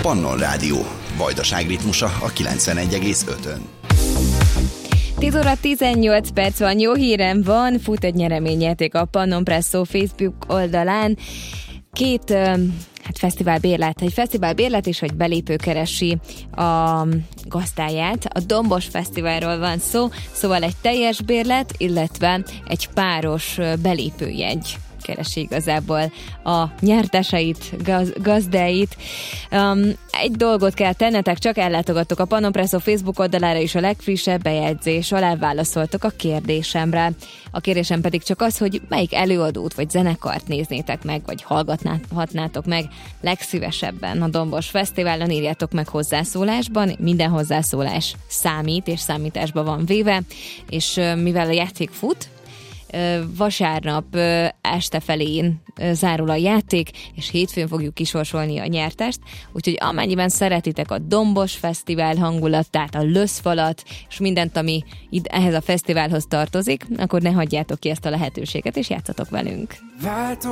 Pannon Rádió. Vajdaság ritmusa a 91,5-ön. 10 óra 18 perc van, jó hírem van, fut egy nyereményjáték a Pannon Presso Facebook oldalán. Két fesztiválbérlet, egy fesztiválbérlet és egy belépő keresi a gazdáját. A Dombos Fesztiválról van szó, szóval egy teljes bérlet, illetve egy páros belépőjegy keresi igazából a nyerteseit, gazdáit. Egy dolgot kell tennetek, csak ellátogattok a Pannon Presso Facebook oldalára, és a legfrissebb bejegyzés alá válaszoltok a kérdésemre. A kérdésem pedig csak az, hogy melyik előadót vagy zenekart néznétek meg, vagy hallgatnátok meg legszívesebben a Dombos Fesztiválon. Írjátok meg hozzászólásban, minden hozzászólás számít, és számításba van véve, és mivel a játék fut, vasárnap este felén zárul a játék, és hétfőn fogjuk kisorsolni a nyertest, úgyhogy amennyiben szeretitek a Dombos Fesztivál hangulatát, a löszfalat, és mindent, ami ehhez a fesztiválhoz tartozik, akkor ne hagyjátok ki ezt a lehetőséget, és játszatok velünk.